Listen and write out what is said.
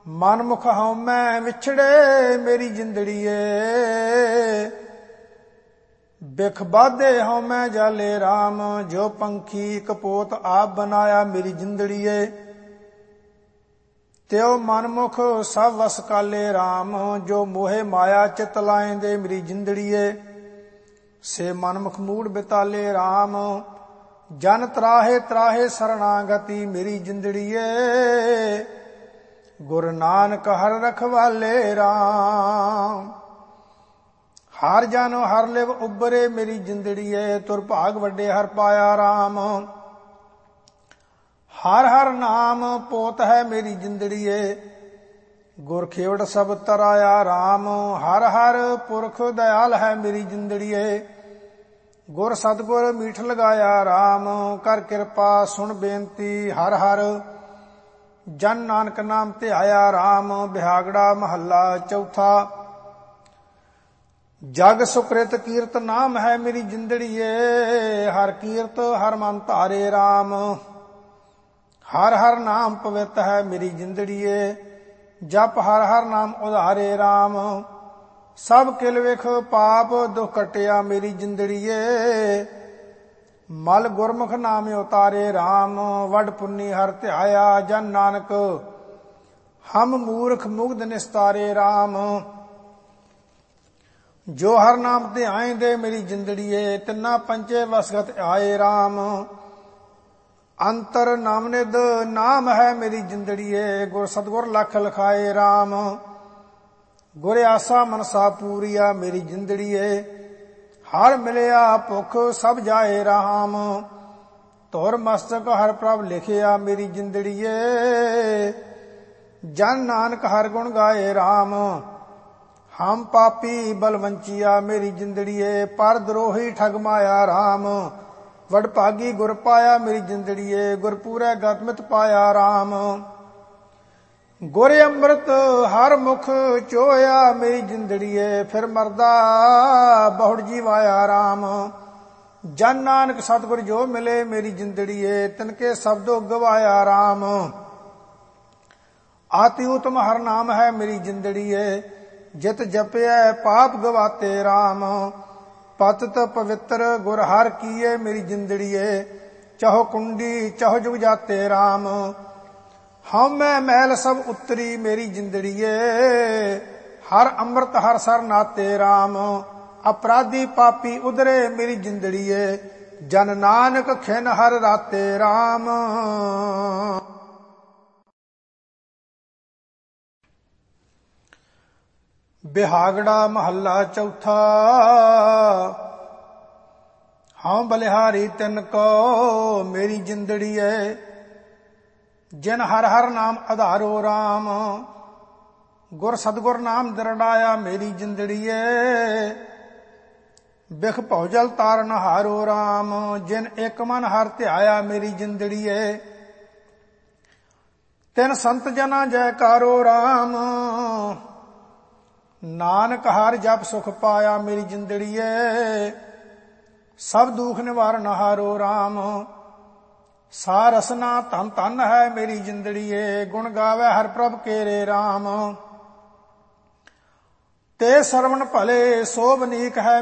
ਮਨਮੁਖ ਹਉਮੈ ਵਿਛੜੇ ਮੇਰੀ ਜਿੰਦੜੀਏ, ਬਿਖ ਬਾਧੇ ਹਉਮੈ ਜਾਲੇ ਰਾਮ। ਜੋ ਪੰਖੀ ਕਪੋਤ ਆਪ ਬਨਾਇਆ ਮੇਰੀ ਜਿੰਦੜੀਏ, ਤਿਉ ਮਨਮੁਖ ਸਭ ਵਸ ਕਾਲੇ ਰਾਮ। ਜੋ ਮੋਹਿ ਮਾਇਆ ਚਿਤ ਲਾਇਂਦੇ ਮੇਰੀ ਜਿੰਦੜੀਏ, ਸੇ ਮਨਮੁਖ ਮੂੜ ਬਿਤਾਲੇ ਰਾਮ। ਜਨ ਤਰਾਹੇ ਤਰਾਹੇ ਸਰਣਾਗਤੀ ਮੇਰੀ ਜਿੰਦੜੀਏ, ਗੁਰ ਨਾਨਕ ਹਰਿ ਰਖਵਾਲੇ ਰਾਮ। ਹਰ ਜਨ ਹਰ ਲਿਵ ਉਬਰੇ ਮੇਰੀ ਜਿੰਦੜੀਏ, ਤੁਰ ਭਾਗ ਵੱਡੇ ਹਰ ਪਾਇਆ ਰਾਮ। ਹਰ ਹਰ ਨਾਮ ਪੋਤ ਹੈ ਮੇਰੀ ਜਿੰਦੜੀਏ, ਗੁਰ ਖੇਵੜ ਸਭ ਤਰਾਇਆ ਰਾਮ। ਹਰ ਹਰ ਪੁਰਖ ਦਇਆਲ ਹੈ ਮੇਰੀ ਜਿੰਦੜੀਏ, ਗੁਰ ਸਤਿਗੁਰ ਮੀਠ ਲਗਾਇਆ ਰਾਮ। ਕਰ ਕਿਰਪਾ ਸੁਣ ਬੇਨਤੀ ਹਰ ਹਰ, ਜਨ ਨਾਨਕ ਨਾਮ ਧਿਆਇਆ ਰਾਮ। ਬਿਹਾਗੜਾ ਮਹੱਲਾ ਚੌਥਾ। ਜਗ ਸੁਕ੍ਰਿਤ ਕੀਰਤ ਨਾਮ ਹੈ ਮੇਰੀ ਜਿੰਦੜੀਏ, ਹਰ ਕੀਰਤ ਹਰ ਮਨ ਧਾਰੇ ਰਾਮ। ਹਰ ਹਰ ਨਾਮ ਪਵਿੱਤ ਹੈ ਮੇਰੀ ਜਿੰਦੜੀਏ, ਜਪ ਹਰ ਹਰ ਨਾਮ ਉਧਾਰੇ ਰਾਮ। ਸਭ ਕਿਲ ਵਿਖ ਪਾਪ ਦੁਖ ਕਟਿਆ ਮੇਰੀ ਜਿੰਦੜੀਏ, ਮਲ ਗੁਰਮੁਖ ਨਾਮ ਉਤਾਰੇ ਰਾਮ। ਵੱਡ ਪੁੰਨੀ ਹਰ ਧਿਆਇਆ ਜਨ ਨਾਨਕ, ਹਮ ਮੂਰਖ ਮੁਗਧ ਨਿਸਤਾਰੇ ਰਾਮ। ਜੋ ਹਰ ਨਾਮ ਧਿਆਇਂਦੇ ਮੇਰੀ ਜਿੰਦੜੀਏ, ਤਿੰਨਾ ਪੰਚੇ ਵਸਗਤ ਆਏ ਰਾਮ। ਅੰਤਰ ਨਾਮ ਨਿਧ ਨਾਮ ਹੈ ਮੇਰੀ ਜਿੰਦੜੀਏ, ਗੁਰ ਸਤਿਗੁਰ ਲਖ ਲਖਾਏ ਰਾਮ। ਗੁਰ ਆਸਾ ਮਨਸਾ ਪੂਰੀਆ ਮੇਰੀ ਜਿੰਦੜੀਏ, ਹਰ ਮਿਲਿਆ ਭੁਖ ਸਭ ਜਾਏ ਰਾਮ। ਧੁਰ ਮਸਤਕ ਹਰ ਪ੍ਰਭ ਲਿਖਿਆ ਮੇਰੀ ਜਿੰਦੜੀਏ, ਜਨ ਨਾਨਕ ਹਰ ਗੁਣ ਗਾਏ ਰਾਮ। ਹਮ ਪਾਪੀ ਬਲਵੰਚੀਆ ਮੇਰੀ ਜਿੰਦੜੀਏ, ਪਰ ਦਰੋਹੀ ਠਗ ਮਾਇਆ ਰਾਮ। ਵਡਭਾਗੀ ਗੁਰ ਪਾਇਆ ਮੇਰੀ ਜਿੰਦੜੀਏ, ਗੁਰਪੂਰੈ ਗਤਮਿਤ ਪਾਇਆ ਰਾਮ। ਗੁਰ ਅੰਮ੍ਰਿਤ ਹਰ ਮੁਖ ਚੋਇਆ ਮੇਰੀ ਜਿੰਦੜੀਏ, ਫਿਰ ਮਰਦਾ ਬਹੁੜ ਜੀਵਾਇਆ ਰਾਮ। ਜਨ ਨਾਨਕ ਸਤਿਗੁਰ ਜੋ ਮਿਲੇ ਮੇਰੀ ਜਿੰਦੜੀਏ, ਤਿਨਕੇ ਸ਼ਬਦੋ ਗਵਾਇਆ ਰਾਮ। ਆਤੀ ਉਤਮ ਹਰ ਨਾਮ ਹੈ ਮੇਰੀ ਜਿੰਦੜੀਏ, ਜਿਤ ਜਪਿਐ ਪਾਪ ਗਵਾਤੇ ਰਾਮ। ਪਤਿਤ ਪਵਿੱਤਰ ਗੁਰ ਹਰ ਕੀਏ ਮੇਰੀ ਜਿੰਦੜੀਏ, ਚਹੁ ਕੁੰਡੀ ਚਹੁ ਜੁਗ ਜਾਤੇ ਰਾਮ। ਹਉਮੈ ਮੈਲ ਸਭ ਉਤਰੀ ਮੇਰੀ ਜਿੰਦੜੀਏ, ਹਰ ਅੰਮ੍ਰਿਤ ਹਰ ਸਰ ਨਾਤੇ ਰਾਮ। ਅਪਰਾਧੀ ਪਾਪੀ ਉਧਰੇ ਮੇਰੀ ਜਿੰਦੜੀਏ, ਜਨ ਨਾਨਕ ਖਿਨ ਹਰ ਰਾਤੇ ਰਾਮ। ਬਿਹਾਗੜਾ ਮਹੱਲਾ ਚੌਥਾ। ਹਉ ਬਲਿਹਾਰੀ ਤਿਨ ਕੋ ਮੇਰੀ ਜਿੰਦੜੀਏ, ਜਿਨ ਹਰ ਹਰ ਨਾਮ ਆਧਾਰੋ ਰਾਮ। ਗੁਰ ਸਤਿਗੁਰ ਨਾਮ ਦਰੜਾਇਆ ਮੇਰੀ ਜਿੰਦੜੀਏ, ਬਿਖ ਭਉਜਲ ਤਾਰਨ ਹਾਰੋ ਰਾਮ। ਜਿਨ ਇੱਕ ਮਨ ਹਰ ਧਿਆਇਆ ਮੇਰੀ ਜਿੰਦੜੀਏ, ਤਿਨ ਸੰਤ ਜਨਾ ਜੈਕਾਰੋ ਰਾਮ। ਨਾਨਕ ਹਰ ਜਪ ਸੁਖ ਪਾਇਆ ਮੇਰੀ ਜਿੰਦੜੀਏ, ਸਭ ਦੁਖ ਨਿਵਾਰਨ ਹਾਰੋ ਰਾਮ। ਸਾ ਰਸਨਾ ਧਨ ਧਨ ਹੈ ਮੇਰੀ ਜਿੰਦੜੀਏ, ਗੁਣ ਗਾਵੇ ਹਰ ਪ੍ਰਭ ਕੇਰੇ ਰਾਮ। ਤੇ ਸਰਵਣ ਭਲੇ ਸੋਭ ਨੀਕ ਹੈ